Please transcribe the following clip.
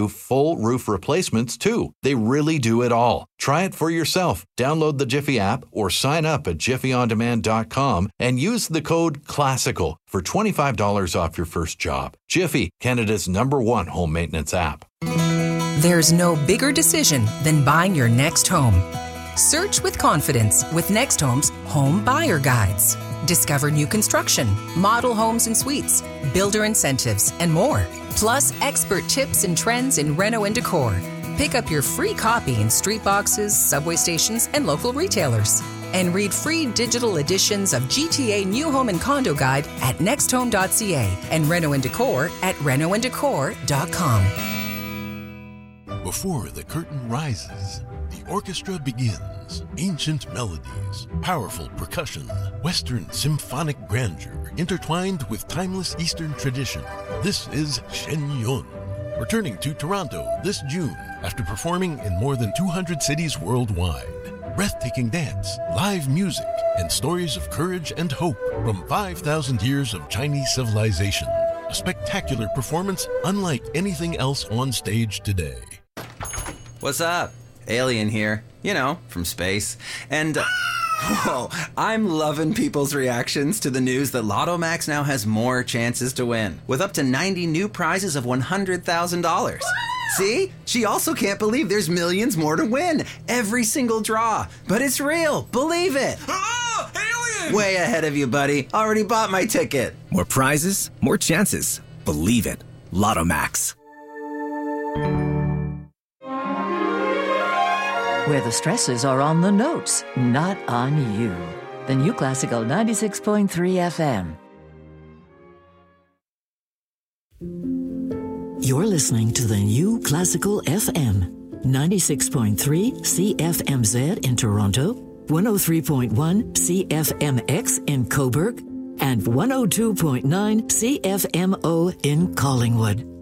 do full roof replacements, too. They really do it all. Try it for yourself. Download the Jiffy app or sign up at jiffyondemand.com and use the code CLASSICAL for $25 off your first job. Jiffy, Canada's #1 home maintenance app. There's no bigger decision than buying your next home. Search with confidence with Next Home's Home Buyer Guides. Discover new construction, model homes and suites, builder incentives, and more. Plus, expert tips and trends in reno and decor. Pick up your free copy in street boxes, subway stations, and local retailers. And read free digital editions of GTA New Home and Condo Guide at nexthome.ca and Reno and Decor at renoanddecor.com. Before the curtain rises, the orchestra begins. Ancient melodies, powerful percussion, Western symphonic grandeur intertwined with timeless Eastern tradition. This is Shen Yun, returning to Toronto this June after performing in more than 200 cities worldwide. Breathtaking dance, live music, and stories of courage and hope from 5,000 years of Chinese civilization. A spectacular performance unlike anything else on stage today. What's up? Alien here, you know, from space. And, whoa, I'm loving people's reactions to the news that Lotto Max now has more chances to win, with up to 90 new prizes of $100,000. See? She also can't believe there's millions more to win. Every single draw. But it's real. Believe it. Ah! Alien! Way ahead of you, buddy. Already bought my ticket. More prizes, more chances. Believe it. Lotto Max. Where the stresses are on the notes, not on you. The New Classical 96.3 FM. You're listening to the New Classical FM. 96.3 CFMZ in Toronto, 103.1 CFMX in Cobourg, and 102.9 CFMO in Collingwood.